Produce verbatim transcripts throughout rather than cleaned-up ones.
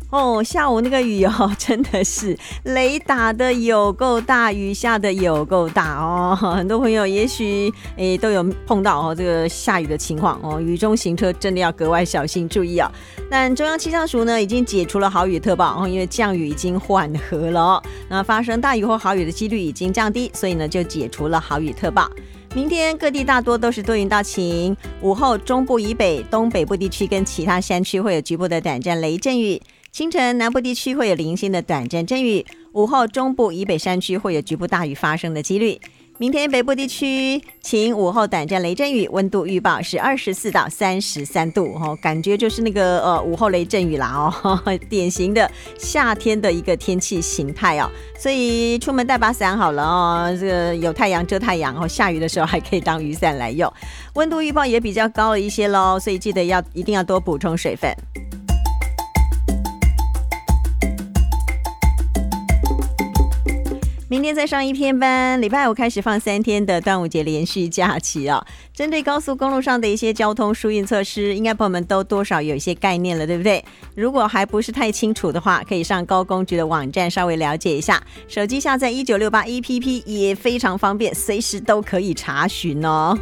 哦，下午那个雨哦，真的是雷打的有够大，雨下的有够大哦。很多朋友也许诶都有碰到哦这个下雨的情况哦，雨中行车真的要格外小心注意啊。但中央气象署呢已经解除了豪雨特报哦，因为降雨已经缓和了哦，那发生大雨或豪雨的几率已经降低，所以呢就解除了豪雨特报。明天各地大多都是多云到晴，午后中部以北、东北部地区跟其他山区会有局部的短暂雷阵雨，清晨南部地区会有零星的短暂阵雨，午后中部以北山区会有局部大雨发生的几率。明天北部地区晴，午后短暂雷阵雨，温度预报是二十四到三十三度哦，感觉就是那个呃午后雷阵雨啦哦，呵呵典型的夏天的一个天气形态哦，所以出门带把伞好了哦，这个有太阳遮太阳哦，下雨的时候还可以当雨伞来用。温度预报也比较高了一些咯，所以记得要一定要多补充水分。明天再上一天班，礼拜五开始放三天的端午节连续假期啊。针对高速公路上的一些交通疏运措施，应该朋友们都多少有一些概念了，对不对？如果还不是太清楚的话，可以上高公局的网站稍微了解一下。手机下载一九六八 A P P 也非常方便，随时都可以查询哦。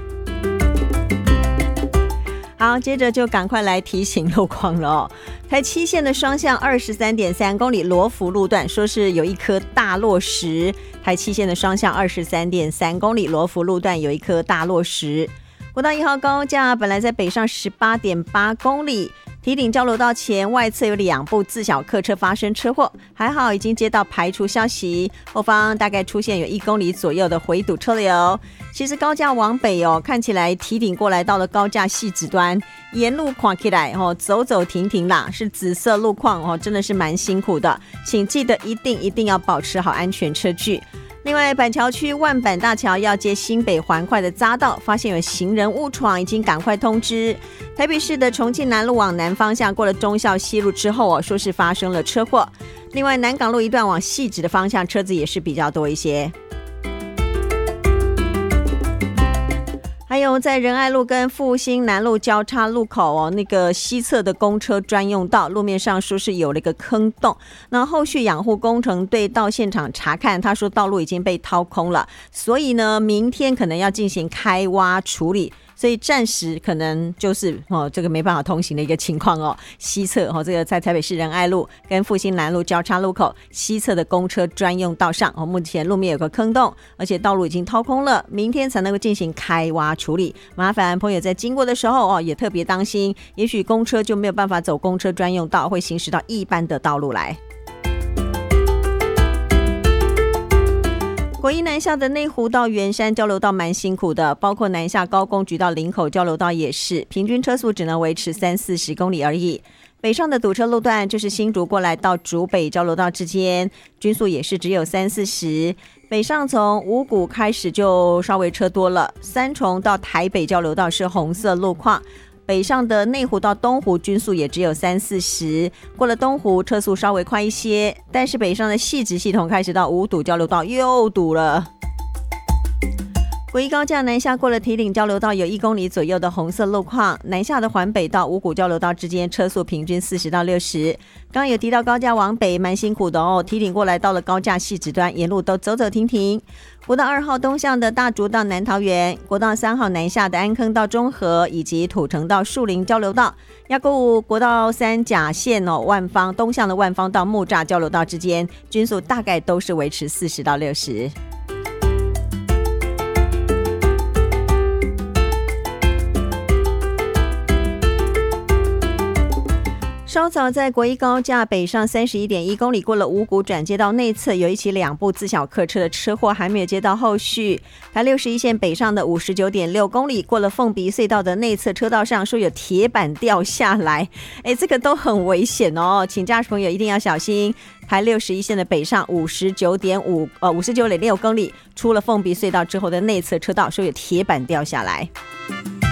好，接着就赶快来提醒路况了哦。台七线的双向二十三点三公里罗浮路段，说是有一颗大落石。台七线的双向二十三点三公里罗浮路段有一颗大落石。国道一号高架本来在北上十八点八公里，堤顶交流道前外侧有两部自小客车发生车祸，还好已经接到排除消息，后方大概出现有一公里左右的回堵车流。其实高架往北哦，看起来堤顶过来到了高架细指端，沿路看起来哦，走走停停啦，是紫色路况哦，真的是蛮辛苦的，请记得一定一定要保持好安全车距。另外，板桥区万板大桥要接新北环快的匝道，发现有行人误闯，已经赶快通知。台北市的重庆南路往南方向过了忠孝西路之后哦，说是发生了车祸。另外，南港路一段往汐止的方向车子也是比较多一些。还有在仁爱路跟复兴南路交叉路口哦，那个西侧的公车专用道路面上说是有了一个坑洞，那后续养护工程队到现场查看，他说道路已经被掏空了，所以呢明天可能要进行开挖处理，所以暂时可能就是哦这个没办法通行的一个情况哦。西侧哦，这个在台北市仁爱路跟复兴南路交叉路口西侧的公车专用道上哦，目前路面有个坑洞，而且道路已经掏空了，明天才能够进行开挖处理。麻烦朋友在经过的时候哦，也特别当心，也许公车就没有办法走公车专用道，会行驶到一般的道路来。国一南下的内湖到圆山交流道蛮辛苦的，包括南下高公局到林口交流道也是，平均车速只能维持三四十公里而已。北上的堵车路段就是新竹过来到竹北交流道之间，均速也是只有三四十。北上从五股开始就稍微车多了，三重到台北交流道是红色路况。北上的内湖到东湖均速也只有三四十，过了东湖车速稍微快一些，但是北上的汐止系统开始到五堵交流道又堵了。国一高架南下过了堤顶交流道有一公里左右的红色路况，南下的环北到五股交流道之间车速平均四十到六十。刚刚有提到高架往北蛮辛苦的哦，堤顶过来到了高架汐止端，沿路都走走停停。国道二号东向的大竹到南桃园，国道三号南下的安坑到中和，以及土城到树林交流道。要购物国道三甲线哦，万方东向的万方到木栅交流道之间，均速大概都是维持四十到六十。稍早在国一高架北上三十一点一公里，过了五股转接到内侧，有一起两部自小客车的车祸还没有接到后续。台六十一线北上的五十九点六公里，过了凤鼻隧道的内侧车道上，说有铁板掉下来，哎，这个都很危险哦，请驾驶朋友一定要小心。台六十一线的北上五十九点五呃五十九点六公里，出了凤鼻隧道之后的内侧车道，说有铁板掉下来。